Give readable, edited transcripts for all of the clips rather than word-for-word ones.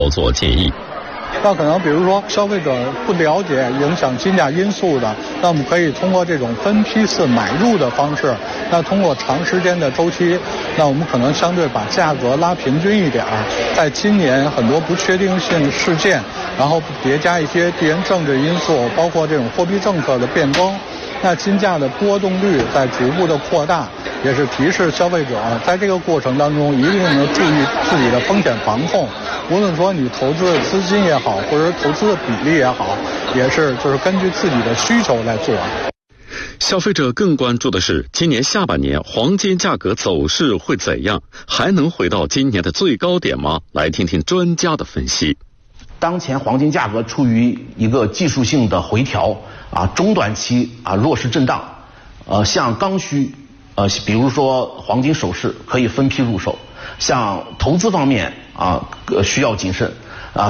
做建议。 那可能比如说消费者不了解影响金价因素的，那我们可以通过这种分批次买入的方式，那通过长时间的周期，那我们可能相对把价格拉平均一点，在今年很多不确定性事件，然后叠加一些地缘政治因素，包括这种货币政策的变更，那金价的波动率在逐步的扩大，也是提示消费者在这个过程当中一定要注意自己的风险防控。无论说你投资的资金也好，或者投资的比例也好，也是就是根据自己的需求来做。 消费者更关注的是今年下半年黄金价格走势会怎样，还能回到今年的最高点吗？来听听专家的分析。 当前黄金价格处于一个技术性的回调中短期弱势震荡，像刚需比如说黄金首饰可以分批入手，像投资方面需要谨慎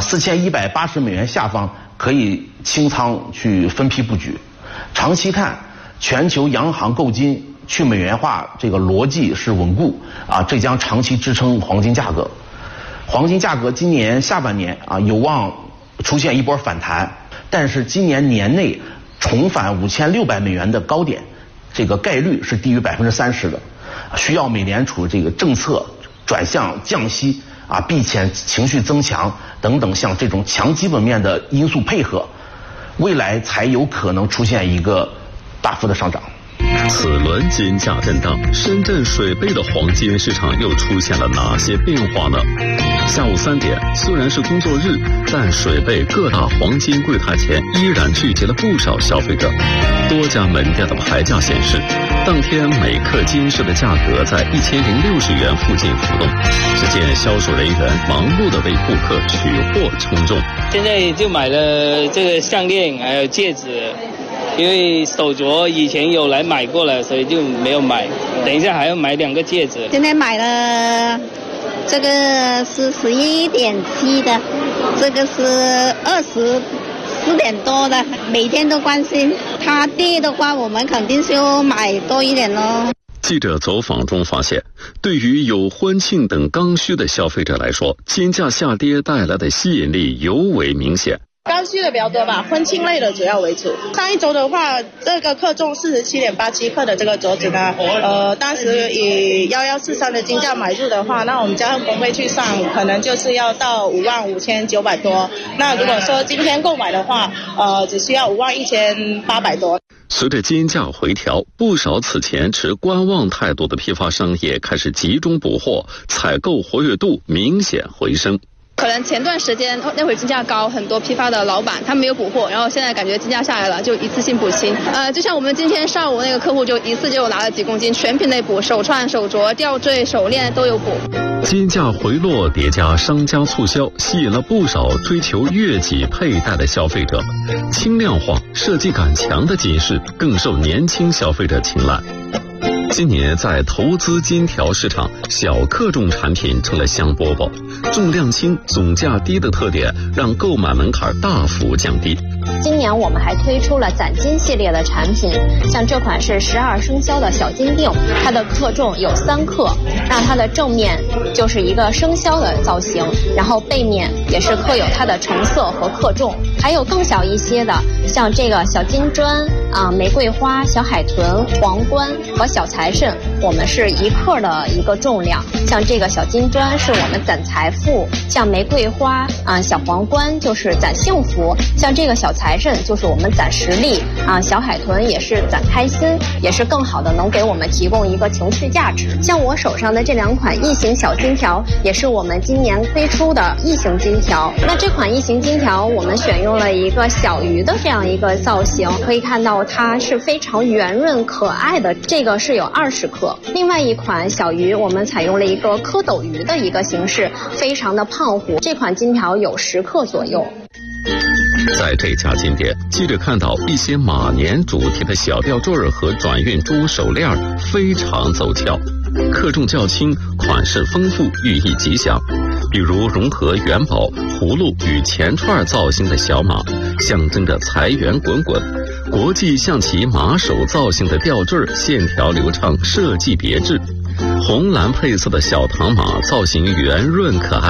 ，4180美元下方可以清仓去分批布局。长期看，全球央行购金去美元化这个逻辑是稳固这将长期支撑黄金价格。黄金价格今年下半年有望出现一波反弹，但是今年年内重返5600美元的高点，这个概率是低于30%的，需要美联储这个政策转向降息避险情绪增强等等，像这种强基本面的因素配合，未来才有可能出现一个大幅的上涨。 此轮金价震荡，深圳水贝的黄金市场又出现了哪些变化呢？下午3点，虽然是工作日，但水贝各大黄金柜台前依然聚集了不少消费者。多家门店的牌价显示，当天每克金饰的价格在1060元附近浮动。只见销售人员忙碌地为顾客取货称重。 现在就买了这个项链还有戒指，因为手镯以前有来买过了，所以就没有买。等一下还要买2个戒指。 现在买了这个是11.7的，这个是24点多的，每天都关心。它跌的话，我们肯定是要买多一点咯。 记者走访中发现，对于有婚庆等刚需的消费者来说，金价下跌带来的吸引力尤为明显。 刚需的比较多吧，婚庆类的主要为主。上一周的话，这个克重47.87克的这个镯子呢，当时以1143的金价买入的话，那我们加上工费去上，可能就是要到55900多。那如果说今天购买的话，只需要51800多。 随着金价回调，不少此前持观望态度的批发商也开始集中补货，采购活跃度明显回升。 可能前段时间那会儿金价高，很多批发的老板他没有补货，然后现在感觉金价下来了，就一次性补齐。就像我们今天上午那个客户就一次就拿了几公斤，全品类补，手串、手镯、吊坠、手链都有补。 金价回落叠加商家促销，吸引了不少追求月季佩戴的消费者。轻量化、设计感强的金饰更受年轻消费者青睐。今年在投资金条市场，小克重产品成了香饽饽，重量轻、总价低的特点让购买门槛大幅降低。 今年我们还推出了攒金系列的产品，像这款是12生肖的小金锭，它的克重有3克，让它的正面就是一个生肖的造型，然后背面也是刻有它的成色和克重。还有更小一些的，像这个小金砖玫瑰花、小海豚、皇冠和小财神，我们是1克的一个重量。像这个小金砖是我们攒财富，像玫瑰花小皇冠就是攒幸福，像这个小财神就是我们攒实力小海豚也是攒开心，也是更好的能给我们提供一个情绪价值。像我手上的这2款异形小金条，也是我们今年推出的异形金条。那这款异形金条我们选用了一个小鱼的这样一个造型，可以看到它是非常圆润可爱的，这个是有20克。另外一款小鱼我们采用了一个蝌蚪鱼的一个形式，非常的胖乎，这款金条有10克左右。 在这家金店，记者看到一些马年主题的小吊坠和转运珠手链非常走俏，克重较轻，款式丰富，寓意吉祥。比如融合元宝、葫芦与钱串造型的小马，象征着财源滚滚；国际象棋马首造型的吊坠，线条流畅，设计别致。红蓝配色的小唐马造型圆润可爱，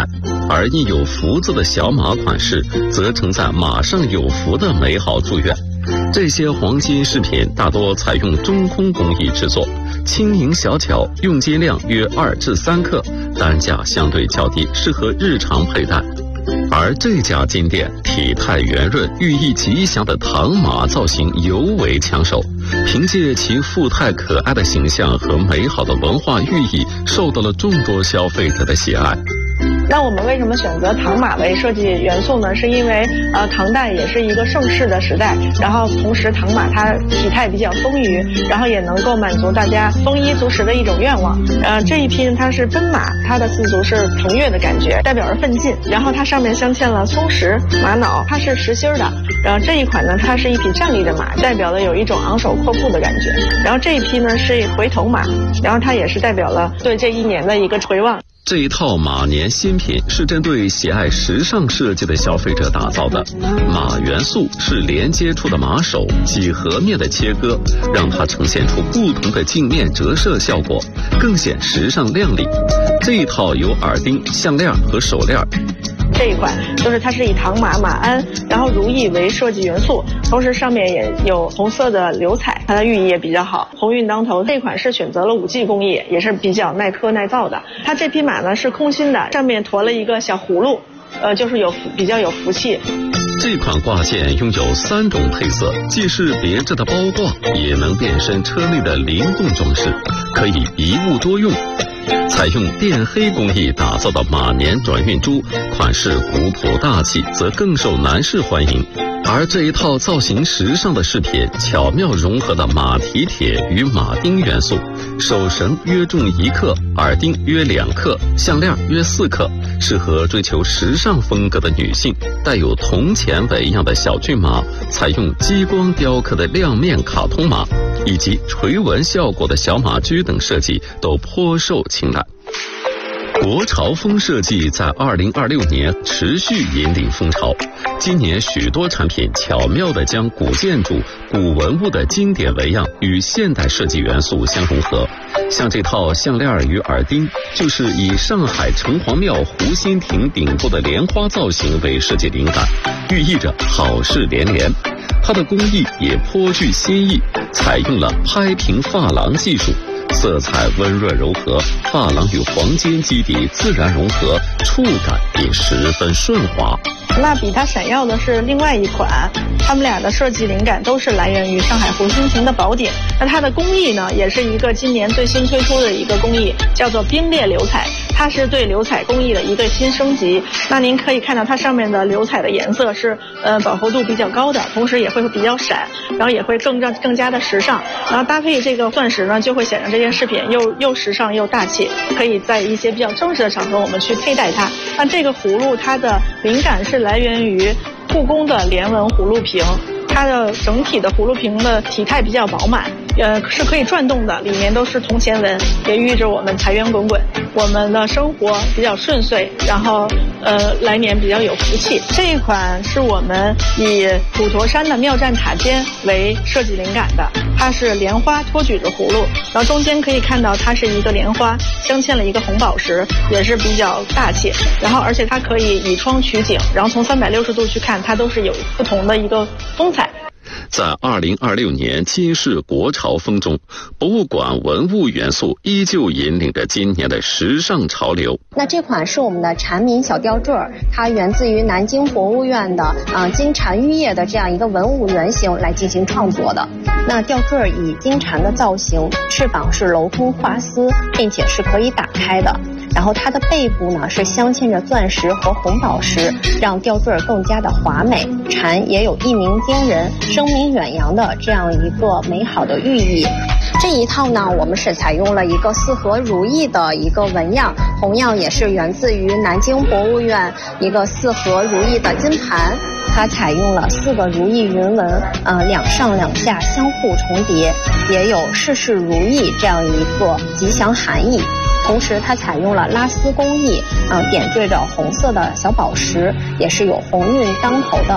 而印有福字的小马款式则承载马上有福的美好祝愿。这些黄金饰品大多采用中空工艺制作，轻盈小巧，用金量约2至3克，单价相对较低，适合日常佩戴。而这家金店体态圆润、寓意吉祥的唐马造型尤为抢手，凭借其富态可爱的形象和美好的文化寓意，受到了众多消费者的喜爱。 那我们为什么选择唐马为设计元素呢？是因为唐代也是一个盛世的时代，然后同时唐马它体态比较丰腴，然后也能够满足大家丰衣足食的一种愿望。这一匹它是奔马，它的字足是腾跃的感觉，代表着奋进。然后它上面镶嵌了松石、玛瑙，它是实心的。然后这一款呢，它是一匹站立的马，代表了有一种昂首阔步的感觉。然后这一匹呢是回头马，然后它也是代表了对这一年的一个回望。 这一套马年新品是针对喜爱时尚设计的消费者打造的。马元素是连接处的马首几何面的切割，让它呈现出不同的镜面折射效果，更显时尚亮丽。这一套有耳钉、项链和手链。 这一款就是它是以唐马、马鞍，然后如意为设计元素，同时上面也有红色的流彩，它的寓意也比较好，鸿运当头。这款是选择了5G 工艺，也是比较耐磕耐造的。它这匹马呢是空心的，上面驮了一个小葫芦，就是比较有福气。 这款挂件拥有3种配色，既是别致的包挂，也能变身车内的灵动装饰，可以一物多用。采用电黑工艺打造的马年转运珠，款式古朴大气，则更受男士欢迎。而这一套造型时尚的饰品，巧妙融合了马蹄铁与马钉元素，手绳约重1克，耳钉约2克，项链约4克，适合追求时尚风格的女性。带有铜钱尾样的小骏马，采用激光雕刻的亮面卡通马，以及垂纹效果的小马驹等设计都颇受青睐。国潮风设计在2026年持续引领风潮，今年许多产品巧妙地将古建筑、古文物的经典纹样与现代设计元素相融合。像这套项链与耳钉，就是以上海城隍庙湖心亭顶部的莲花造型为设计灵感，寓意着好事连连。它的工艺也颇具新意，采用了拍平珐琅技术，色彩温润柔和，珐琅与黄金基底自然融合，触感也十分顺滑。 那比它闪耀的是另外一款，它们俩的设计灵感都是来源于上海湖心亭的宝顶。那它的工艺呢，也是一个今年最新推出的一个工艺，叫做冰裂流彩。它是对流彩工艺的一个新升级。那您可以看到它上面的流彩的颜色是饱和度比较高的，同时也会比较闪，然后也会更加的时尚。然后搭配这个钻石呢，就会显得这件饰品又时尚又大气，可以在一些比较正式的场合我们去佩戴它。那这个葫芦它的灵感是来源于故宫的连纹葫芦瓶，它的整体的葫芦瓶的体态比较饱满，是可以转动的，里面都是铜钱纹，也寓意着我们财源滚滚，我们的生活比较顺遂，然后来年比较有福气。这一款是我们以普陀山的妙战塔尖为设计灵感的，它是莲花托举着葫芦，然后中间可以看到它是一个莲花镶嵌了一个红宝石，也是比较大气。然后而且它可以倚窗取景，然后从360度去看，它都是有不同的一个风采。 在2026年金市国潮风中，博物馆文物元素依旧引领着今年的时尚潮流。 那这款是我们的蝉鸣小吊坠，它源自于南京博物院的金蝉玉叶的这样一个文物原型来进行创作的。那吊坠以金蝉的造型，翅膀是镂空画丝，并且是可以打开的。然后它的背部呢是镶嵌着钻石和红宝石，让吊坠更加的华美。蝉也有一鸣惊人、声名远扬的这样一个美好的寓意。这一套呢，我们是采用了一个4合如意的一个纹样，同样也是源自于南京博物院一个4合如意的金盘。它采用了4个如意云纹，两上两下相互重叠，也有事事如意这样一个吉祥含义。同时它采用了拉丝工艺，点缀着红色的小宝石，也是有鸿运当头的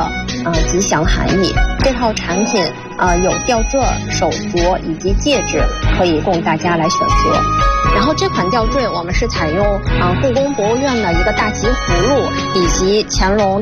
吉祥含义。这套产品有吊坠、手镯以及戒指，可以供大家来选择。然后这款吊坠我们是采用故宫博物院的一个大吉葫芦以及乾隆